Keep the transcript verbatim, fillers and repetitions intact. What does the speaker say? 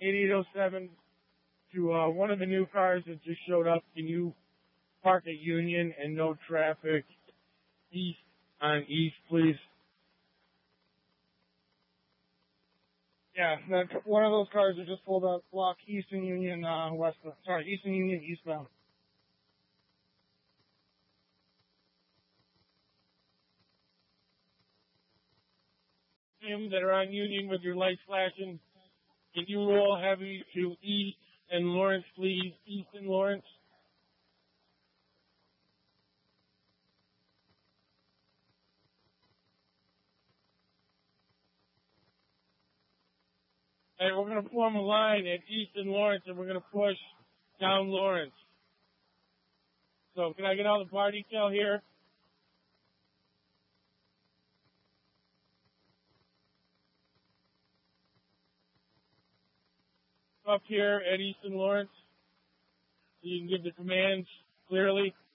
eighty-eight oh seven to uh, one of the new cars that just showed up. Can you park at Union and no traffic east on East, please? Yeah, that, one of those cars that just pulled up, block Eastern Union, uh, west, sorry, Eastern Union eastbound. Them that are on Union with your lights flashing, can you roll heavy to East and Lawrence, please? East and Lawrence. And we're going to form a line at East and Lawrence, and we're going to push down Lawrence. So can I get all the bar detail here? Up here at East and Lawrence, so you can give the commands clearly.